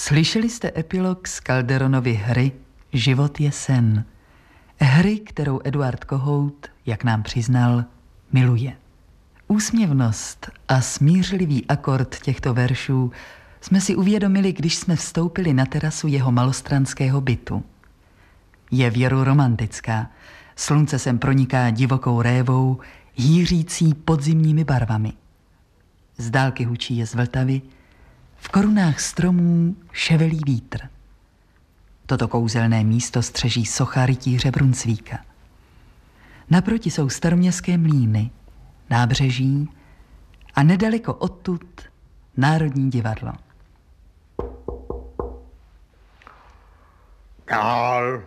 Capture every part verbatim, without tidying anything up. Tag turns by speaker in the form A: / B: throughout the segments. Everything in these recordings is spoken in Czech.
A: Slyšeli jste epilog z Calderonovy hry Život je sen. Hry, kterou Eduard Kohout, jak nám přiznal, miluje. Úsměvnost a smířlivý akord těchto veršů jsme si uvědomili, když jsme vstoupili na terasu jeho malostranského bytu. Je věru romantická. Slunce sem proniká divokou révou, hýřící podzimními barvami. Z dálky hučí je z Vltavy, v korunách stromů ševelí vítr. Toto kouzelné místo střeží socha rytíře Brunsvíka. Naproti jsou staroměstské mlýny, nábřeží a nedaleko odtud Národní divadlo.
B: Dál.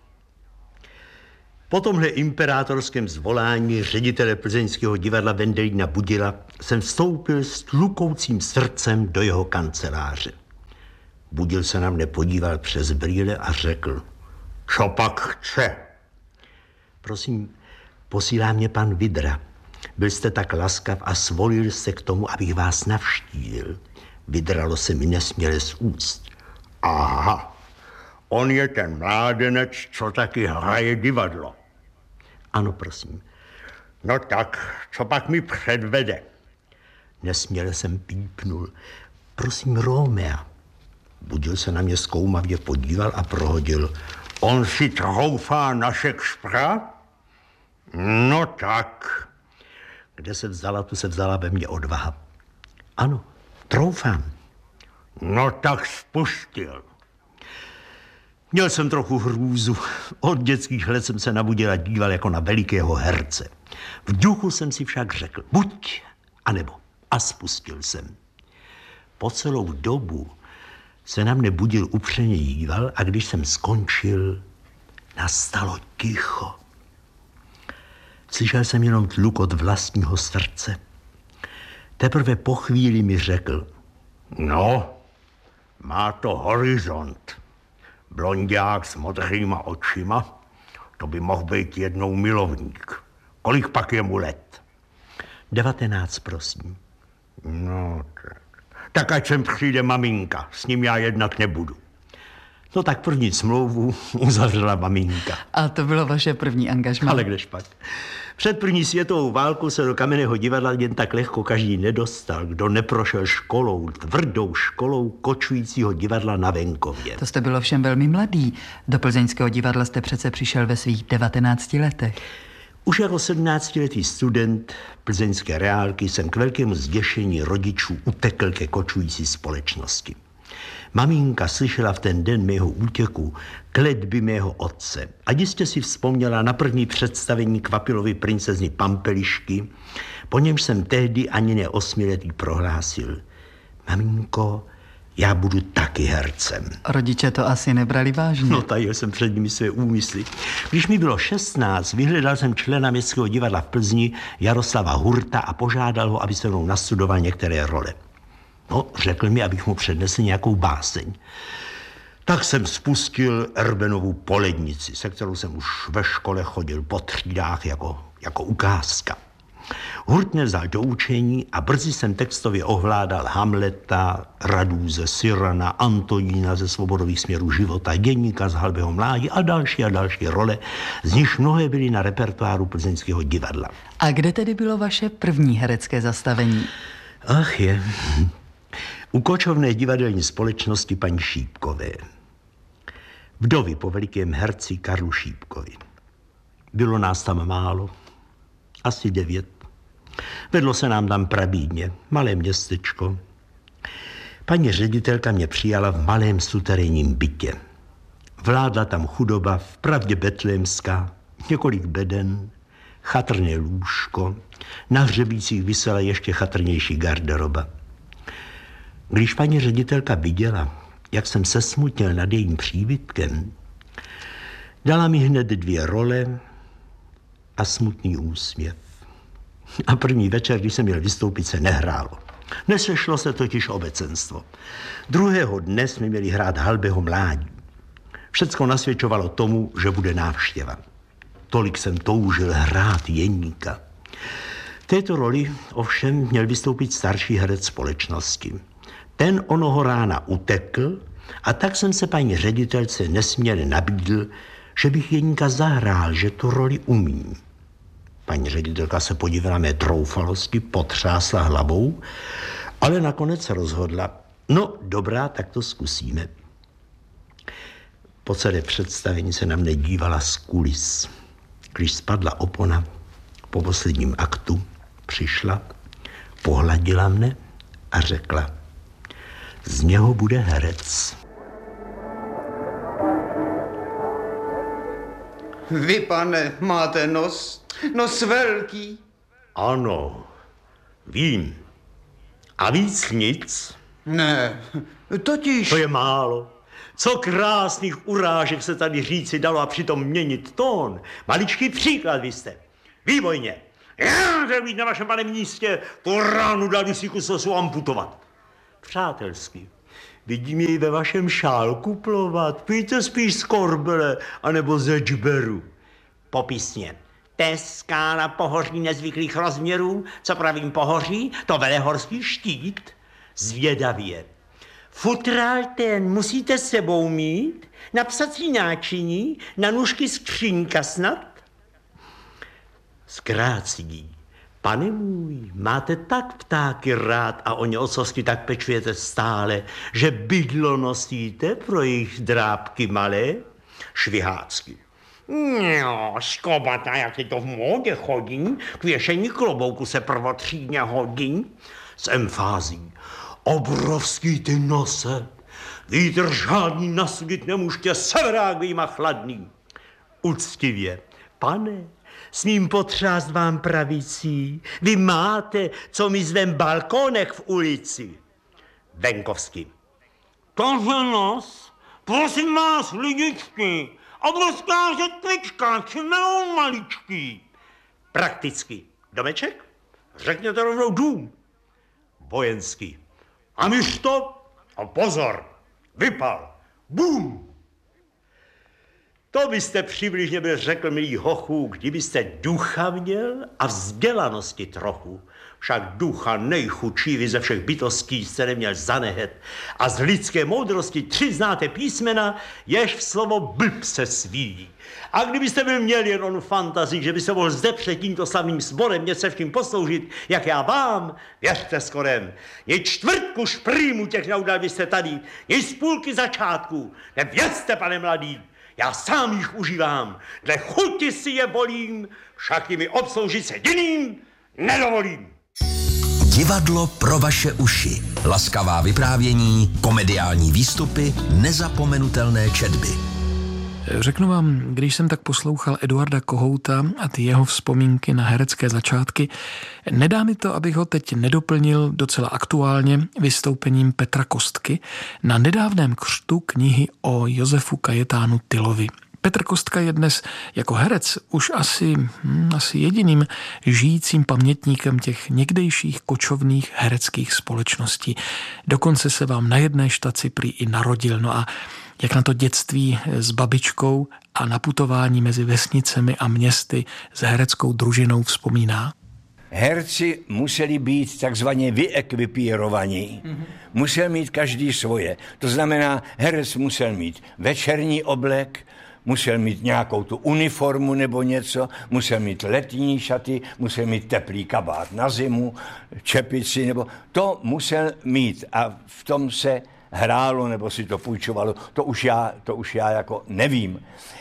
B: Po tomhle imperátorském zvolání ředitele plzeňského divadla Vendelína Budila jsem vstoupil s tlukoucím srdcem do jeho kanceláře. Budil se na mne podíval přes brýle a řekl: Co pak chce? Prosím, posílá mě pan Vidra. Byl jste tak laskav a svolil se k tomu, abych vás navštívil. Vydralo se mi nesměle z úst. Aha, on je ten mládenec, co taky hraje divadlo. Ano, prosím. No tak, co pak mi předvede? Nesměle jsem pípnul. Prosím, Romea. Budil se na mě zkoumavě podíval a prohodil. On si troufá na Shakespeara? No tak. Kde se vzala, tu se vzala ve mně odvaha. Ano, troufám. No tak spustil. Měl jsem trochu hrůzu. Od dětských let jsem se na Budila díval jako na velikého herce. V duchu jsem si však řekl, buď, anebo. A spustil jsem. Po celou dobu se na mne Budil upřeně díval a když jsem skončil, nastalo ticho. Slyšel jsem jenom tlukot vlastního srdce. Teprve po chvíli mi řekl, no, má to horizont. Blonďák s modrýma očima, to by mohl být jednou milovník. Kolik pak je mu let? Devatenáct, prosím. No, tak. Tak ať sem přijde maminka, s ním já jednat nebudu. No tak první smlouvu uzavřela maminka.
A: A to bylo vaše první angažmá?
B: Ale kdežpak. Před první světovou válkou se do Kamenného divadla jen tak lehko každý nedostal, kdo neprošel školou, tvrdou školou kočujícího divadla na venkově.
A: To jste byl všem velmi mladý. Do plzeňského divadla jste přece přišel ve svých devatenácti letech.
B: Už jako sedmnáctiletý student plzeňské reálky jsem k velkému zděšení rodičů utekl ke kočující společnosti. Maminka slyšela v ten den mého útěku kletby mého otce a jistě si vzpomněla na první představení Kvapilovy princezny Pampelišky, po němž jsem tehdy ani ne osmiletý prohlásil: Maminko, já budu taky hercem.
A: Rodiče to asi nebrali vážně.
B: No, tajil jsem před nimi své úmysly. Když mi bylo šestnáct, vyhledal jsem člena Městského divadla v Plzni Jaroslava Hurta a požádal ho, aby se mnou nastudoval některé role. No, řekl mi, abych mu přednesl nějakou báseň. Tak jsem spustil Erbenovu Polednici, se kterou jsem už ve škole chodil po třídách jako, jako ukázka. Hurt mě vzal do učení a brzy jsem textově ovládal Hamleta, Radůze, Cyrana, Antonína ze Svobodových směrů života, Děníka z Halbého mládí a další a další role, z nichž mnohé byly na repertoáru plzeňského divadla.
A: A kde tedy bylo vaše první herecké zastavení?
B: Ach je, u kočovné divadelní společnosti paní Šípkové. Vdovy po velikém herci Karlu Šípkovi. Bylo nás tam málo, asi devět. Vedlo se nám tam prabídně, malé městečko. Paní ředitelka mě přijala v malém suterénním bytě. Vládla tam chudoba, vpravdě betlémská, několik beden, chatrné lůžko, na hřebících visela ještě chatrnější garderoba. Když paní ředitelka viděla, jak jsem sesmutnil nad jejím příbytkem, dala mi hned dvě role a smutný úsměv. A první večer, když jsem měl vystoupit, se nehrálo. Nesešlo se totiž obecenstvo. Druhého dne jsme měli hrát Halbého mládí. Všecko nasvědčovalo tomu, že bude návštěva. Tolik jsem toužil hrát Jeníka. V této roli ovšem měl vystoupit starší herec společnosti. Ten onoho rána utekl A tak jsem se paní ředitelce nesměle nabídl, že bych Jeníka zahrál, že tu roli umím. Paní ředitelka se podívala mé troufalosti, potřásla hlavou, ale nakonec se rozhodla, no dobrá, tak to zkusíme. Po celé představení se na mne dívala z kulis. Když spadla opona, po posledním aktu přišla, pohladila mne a řekla, z něho bude herec.
C: Vy, pane, máte nos, nos velký.
B: Ano, vím. A víc nic?
C: Ne, totiž...
B: To je málo. Co krásných urážek se tady říci dalo a přitom měnit tón. Maličký příklad vy jste. Vývojně. Já chtěl být na vašem paném místě, tu ránu dali si kus osu amputovat. Přátelsky. Vidím jej ve vašem šálku plovat. Pijte spíš z korbele, anebo ze džberu. Popisně. Teská na pohoří nezvyklých rozměrů, co pravím pohoří, to velehorský štít. Zvědavě. Futrál ten musíte s sebou mít, na psací náčiní, na nůžky skřínka snad. Zkrácení. Pane můj, máte tak ptáky rád a o ně ososti tak pečujete stále, že bydlo nosíte pro jejich drápky malé? Švihácky. No, skobata, jak je to v módě chodí, k věšení klobouku se prvotřídně hodí. S emfází. Obrovský ty nose, vítr žádný nasudit nemůžete, severák vyjma chladný. Uctivě, pane, smím potřást vám pravicí, vy máte, co my zvem balkónek v ulici. Venkovsky. Tohle nos, prosím vás, lidičky, obrovská řetvička, či melon maličký. Prakticky. Domeček? Řekněte rovnou dům. Vojenský. A myš to, a pozor, vypal, bum. To byste přibližně byl řekl, milý hochu, kdybyste ducha měl a vzdělanosti trochu. Však ducha nejchudší vy ze všech bytostí jste neměl zanehet. A z lidské moudrosti tři znáte písmena, jež v slovo blb se svíjí. A kdybyste byl měl jen onu fantazii, že by se mohl zde před tímto slavným sborem něco vším posloužit, jak já vám, věřte skorem, je čtvrtku šprýmu těch neudal byste tady, je z půlky začátku. Nevěřte, pane mladý, já sám jich užívám, dle chuti si je volím, však jimi obsloužit se jiným nedovolím.
D: Divadlo pro vaše uši. Laskavá vyprávění, komediální výstupy, nezapomenutelné četby.
E: Řeknu vám, když jsem tak poslouchal Eduarda Kohouta a ty jeho vzpomínky na herecké začátky, nedá mi to, abych ho teď nedoplnil docela aktuálně vystoupením Petra Kostky na nedávném křtu knihy o Josefu Kajetánu Tylovi. Petr Kostka je dnes jako herec už asi, hm, asi jediným žijícím pamětníkem těch někdejších kočovných hereckých společností. Dokonce se vám na jedné štaci prý i narodil. No a jak na to dětství s babičkou a na putování mezi vesnicemi a městy s hereckou družinou vzpomíná?
F: Herci museli být takzvaně vyekvipírovaní. Mm-hmm. Musel mít každý svoje. To znamená, herec musel mít večerní oblek, musel mít nějakou tu uniformu nebo něco, musel mít letní šaty, musel mít teplý kabát na zimu, čepici, nebo to musel mít a v tom se hrálo nebo si to půjčovalo, to už já, to už já jako nevím.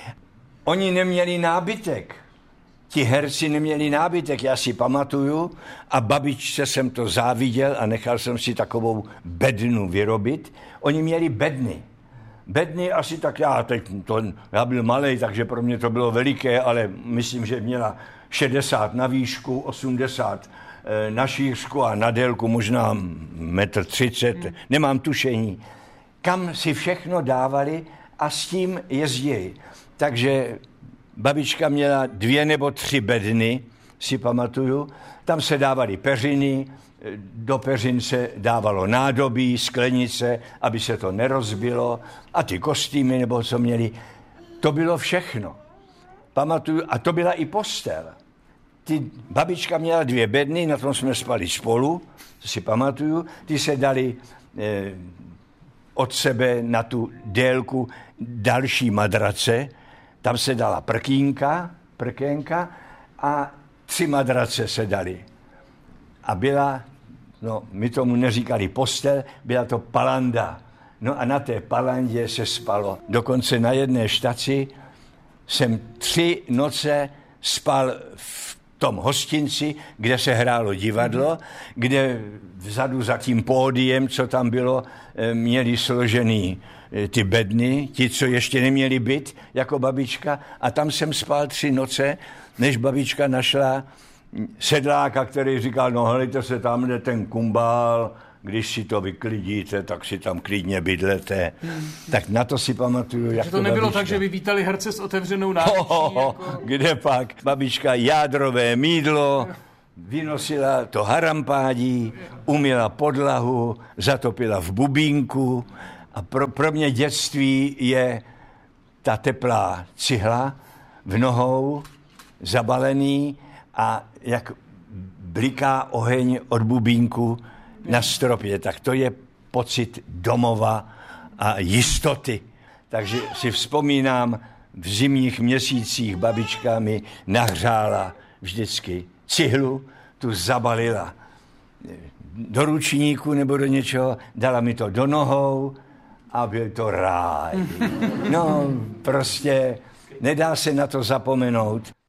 F: Oni neměli nábytek. Ti herci neměli nábytek, já si pamatuju a babičce jsem to záviděl a nechal jsem si takovou bednu vyrobit. Oni měli bedny. Bedny asi tak já, teď to, já byl malej, takže pro mě to bylo veliké, ale myslím, že měla šedesát na výšku, osmdesát na šířku a na délku možná metr třicet, hmm. nemám tušení. Kam si všechno dávali a s tím jezdili. Takže babička měla dvě nebo tři bedny, si pamatuju. Tam se dávaly peřiny, do peřin se dávalo nádobí, sklenice, aby se to nerozbilo a ty kostýmy nebo co měli. To bylo všechno. Pamatuju, a to byla i postel. Ty, babička měla dvě bedny, na tom jsme spali spolu, to si pamatuju. Ty se dali e, od sebe na tu délku další madrace, tam se dala prkínka, prkénka a tři madrace se daly. A byla, no my tomu neříkali postel, byla to palanda. No a na té palandě se spalo. Dokonce na jedné štaci jsem tři noce spal v tom hostinci, kde se hrálo divadlo, kde vzadu za tím pódiem, co tam bylo, měli složený ty bedny, ti, co ještě neměli byt, jako babička. A tam jsem spal tři noce, než babička našla sedláka, který říkal, no helejte se, tam jde ten kumbál, když si to vyklidíte, tak si tam klidně bydlete. Hmm. Tak na to si pamatuju, jak
E: že
F: to
E: to nebylo
F: babička.
E: tak, že vy vítali herce s otevřenou náručí.
F: Ho, ho, jako... Kde pak? Babička jádrové mýdlo, vynosila to harampádí, umyla podlahu, zatopila v bubínku a pro, pro mě dětství je ta teplá cihla v nohou, zabalený a jak bliká oheň od bubínku na stropě, tak to je pocit domova a jistoty. Takže si vzpomínám, v zimních měsících babička mi nahřála vždycky cihlu, tu zabalila do ručníku nebo do něčeho, dala mi to do nohou a byl to ráj. No, prostě nedá se na to zapomenout.